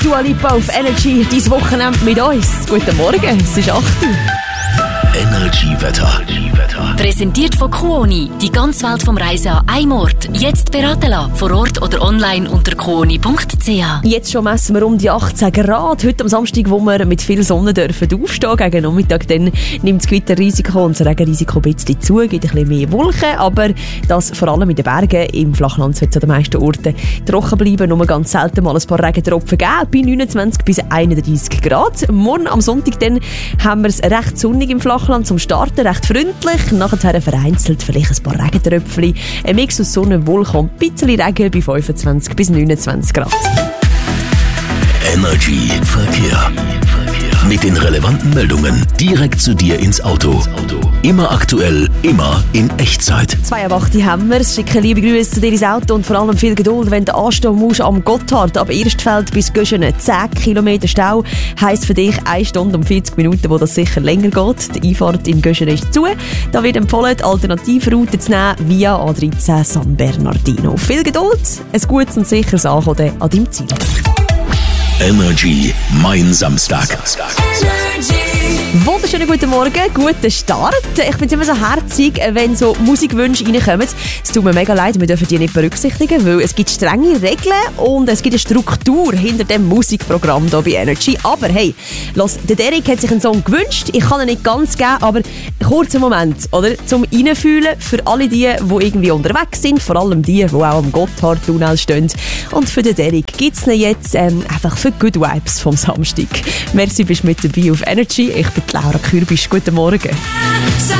Dua Lipa auf Energy, dieses Wochenende mit uns. Guten Morgen, es ist 8 Uhr. Energy-Wetter. Präsentiert von Kuoni. Die ganze Welt vom Reisen an einem Ort. Jetzt beraten lassen. Vor Ort oder online unter kuoni.ch. Jetzt schon messen wir um die 18 Grad. Heute am Samstag, wo wir mit viel Sonne dürfen aufstehen. Gegen Nachmittag dann nimmt das Gewitterrisiko und das Regenrisiko ein bisschen zu. Gibt ein bisschen mehr Wolken. Aber das vor allem in den Bergen. Im Flachland wird es an den meisten Orten trocken bleiben. Nur ganz selten mal ein paar Regentropfen geben. Bei 29 bis 31 Grad. Morgen am Sonntag dann haben wir es recht sonnig im Flachland. Zum Starten recht freundlich, nachher vereinzelt vielleicht ein paar Regentröpfchen, ein Mix aus Sonne, Wolken und ein bisschen Regen bei 25 bis 29 Grad. Energy Verkehr. Mit den relevanten Meldungen direkt zu dir ins Auto. Immer aktuell, immer in Echtzeit. 2:08 haben wir. Schicke liebe Grüße zu dir ins Auto und vor allem viel Geduld, wenn du anstehen musst am Gotthard ab Erstfeld bis Göschenen. 10 Kilometer Stau heisst für dich 1 Stunde und 40 Minuten, wo das sicher länger geht. Die Einfahrt in Göschenen ist zu. Da wird empfohlen, die Alternativroute zu nehmen via A13 San Bernardino. Viel Geduld, ein gutes und sicheres Ankommen an deinem Ziel. Energy, mein Samstag. Wunderschönen guten Morgen, guten Start. Ich finde es immer so herzig, wenn so Musikwünsche reinkommen. Es tut mir mega leid, wir dürfen die nicht berücksichtigen, weil es gibt strenge Regeln und es gibt eine Struktur hinter dem Musikprogramm hier bei Energy. Aber hey, los, der Derek hat sich einen Song gewünscht. Ich kann ihn nicht ganz geben, aber kurzen Moment, oder? Zum Reinfühlen für alle die irgendwie unterwegs sind, vor allem die auch am Gotthardtunnel stehen. Und für den Derek gibt es jetzt einfach für Good Vibes vom Samstag. Merci, bist mit dabei auf Energy. Ich bin Laura Kürbisch. Guten Morgen.